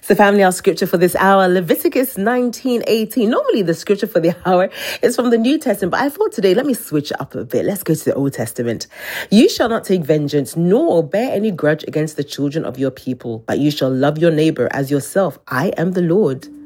So family, our scripture for this hour, Leviticus 19:18. Normally the scripture for the hour is from the New Testament, but I thought today, let me switch it up a bit. Let's go to the Old Testament. You shall not take vengeance, nor bear any grudge against the children of your people, but you shall love your neighbor as yourself. I am the Lord.